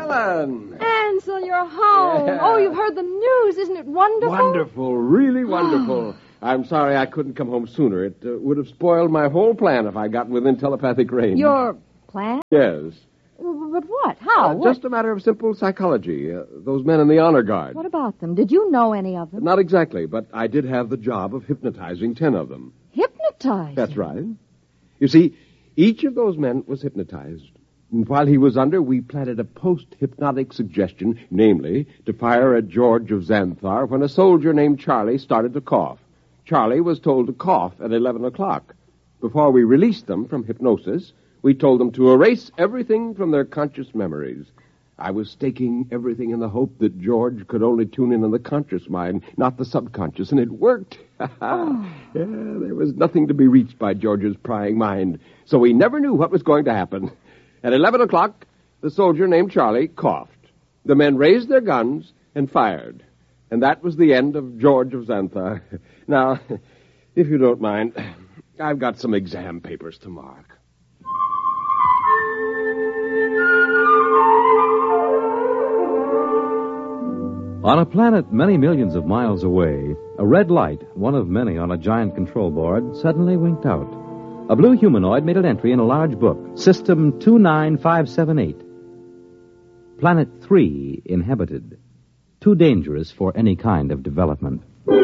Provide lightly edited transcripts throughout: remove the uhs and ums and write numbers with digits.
Ellen! Ansel, you're home. Yeah. Oh, you've heard the news. Isn't it wonderful? Wonderful, really wonderful. I'm sorry I couldn't come home sooner. It would have spoiled my whole plan if I'd gotten within telepathic range. Your plan? Yes. But what? How? What? Just a matter of simple psychology. Those men in the honor guard. What about them? Did you know any of them? Not exactly, but I did have the job of hypnotizing 10 of them. Hypnotized? That's right. You see, each of those men was hypnotized. And while he was under, we planted a post-hypnotic suggestion, namely, to fire at George of Xanthar when a soldier named Charlie started to cough. Charlie was told to cough at 11 o'clock. Before we released them from hypnosis, we told them to erase everything from their conscious memories. I was staking everything in the hope that George could only tune in on the conscious mind, not the subconscious, and it worked. Yeah, there was nothing to be reached by George's prying mind, so we never knew what was going to happen. At 11 o'clock, the soldier named Charlie coughed. The men raised their guns and fired. And that was the end of George of Xanthar. Now, if you don't mind, I've got some exam papers to mark. On a planet many millions of miles away, a red light, one of many on a giant control board, suddenly winked out. A blue humanoid made an entry in a large book, System 29578. Planet 3 inhabited. Too dangerous for any kind of development.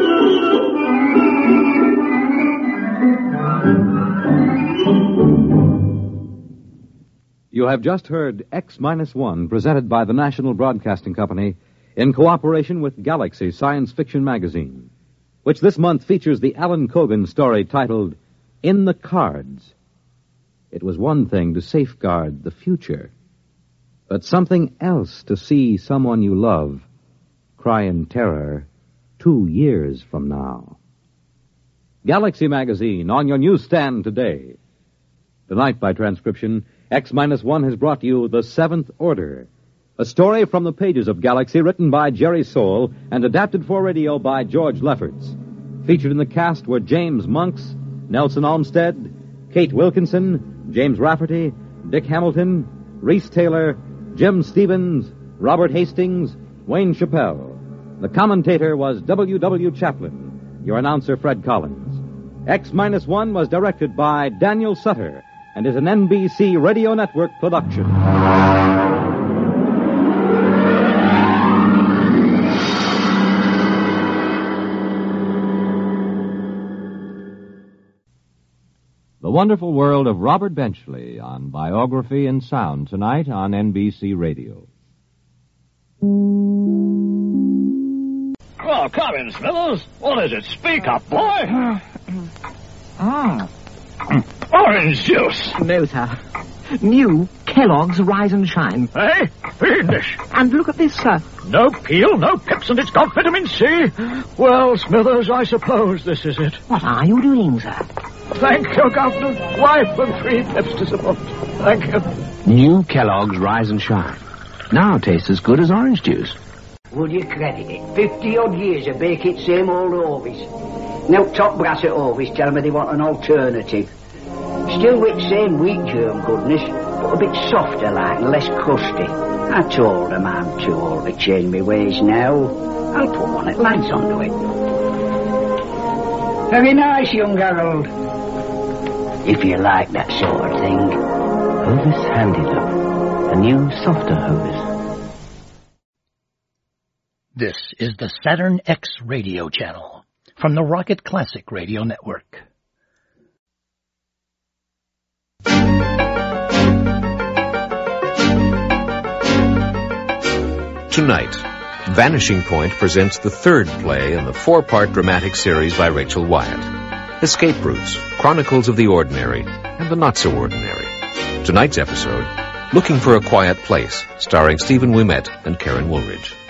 You have just heard X-1, presented by the National Broadcasting Company in cooperation with Galaxy Science Fiction Magazine, which this month features the Alan Cogan story titled In the Cards. It was one thing to safeguard the future, but something else to see someone you love cry in terror 2 years from now. Galaxy Magazine on your newsstand today. Tonight, by transcription, X-1 has brought you The Seventh Order, a story from the pages of Galaxy written by Jerry Soule and adapted for radio by George Lefferts. Featured in the cast were James Monks, Nelson Olmsted, Kate Wilkinson, James Rafferty, Dick Hamilton, Reese Taylor, Jim Stevens, Robert Hastings, Wayne Chappell. The commentator was W. Chaplin. Your announcer, Fred Collins. X-1 was directed by Daniel Sutter and is an NBC Radio Network production. The Wonderful World of Robert Benchley on Biography and Sound tonight on NBC Radio. Oh, come in, Smithers. What is it? Speak up, boy. Orange juice. No, sir. New Kellogg's Rise and Shine. Eh? Fiendish. And look at this, sir. No peel, no pips, and it's got vitamin C. Well, Smithers, I suppose this is it. What are you doing, sir? Thank you, Governor. Wife and 3 pips to support. Thank you. New Kellogg's Rise and Shine. Now tastes as good as orange juice. Would you credit it? 50-odd years of bake it same old Orvis. Now top brass at Orvis tell me they want an alternative. Still with same wheat germ goodness, but a bit softer like and less crusty. I told them I'm too old to change my ways now. I'll put one at lights onto it. Very nice, young Harold. If you like that sort of thing. Hovis Handy Love. A new, softer Hovis. This is the Saturn X radio channel from the Rocket Classic Radio Network. Tonight, Vanishing Point presents the third play in the 4-part dramatic series by Rachel Wyatt. Escape Routes, Chronicles of the Ordinary and the Not-So-Ordinary. Tonight's episode, Looking for a Quiet Place, starring Stephen Ouimet and Karen Woolridge.